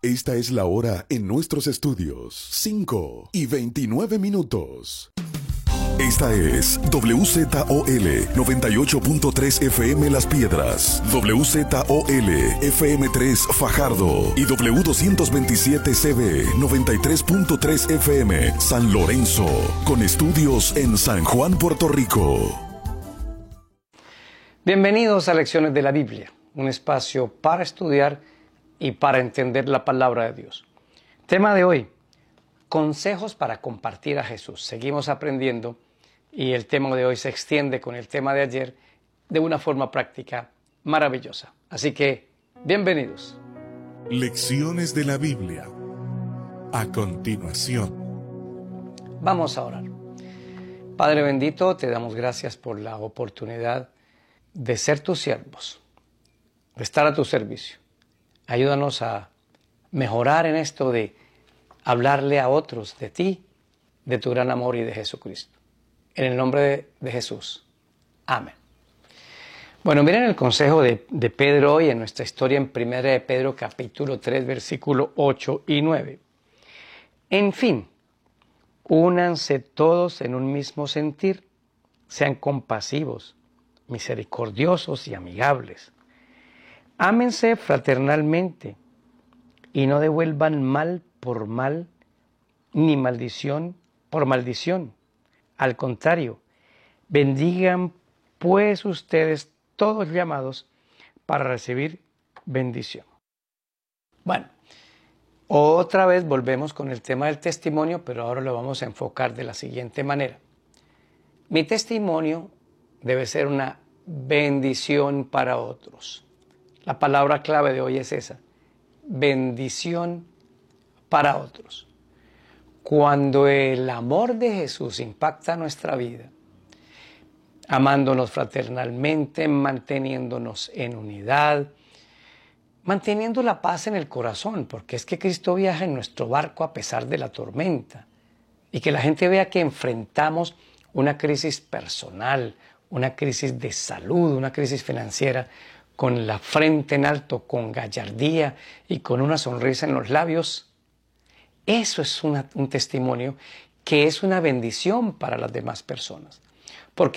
Esta es la hora en nuestros estudios, 5:29. Esta es WZOL 98.3 FM Las Piedras, WZOL FM3 Fajardo y W227CB 93.3 FM San Lorenzo, con estudios en San Juan, Puerto Rico. Bienvenidos a Lecciones de la Biblia, un espacio para estudiar y para entender la palabra de Dios. Tema de hoy: consejos para compartir a Jesús. Seguimos aprendiendo y el tema de hoy se extiende con el tema de ayer de una forma práctica maravillosa. Así que, bienvenidos. Lecciones de la Biblia. A continuación. Vamos a orar. Padre bendito, te damos gracias por la oportunidad de ser tus siervos, de estar a tu servicio. Ayúdanos a mejorar en esto de hablarle a otros de ti, de tu gran amor y de Jesucristo. En el nombre de Jesús. Amén. Bueno, miren el consejo de Pedro hoy en nuestra historia en 1 de Pedro capítulo 3, versículo 8 y 9. En fin, únanse todos en un mismo sentir, sean compasivos, misericordiosos y amigables. Ámense fraternalmente y no devuelvan mal por mal, ni maldición por maldición. Al contrario, bendigan pues ustedes todos llamados para recibir bendición. Bueno, otra vez volvemos con el tema del testimonio, pero ahora lo vamos a enfocar de la siguiente manera. Mi testimonio debe ser una bendición para otros. La palabra clave de hoy es esa: bendición para otros. Cuando el amor de Jesús impacta nuestra vida, amándonos fraternalmente, manteniéndonos en unidad, manteniendo la paz en el corazón, porque es que Cristo viaja en nuestro barco a pesar de la tormenta, y que la gente vea que enfrentamos una crisis personal, una crisis de salud, una crisis financiera, con la frente en alto, con gallardía y con una sonrisa en los labios. Eso es un testimonio que es una bendición para las demás personas.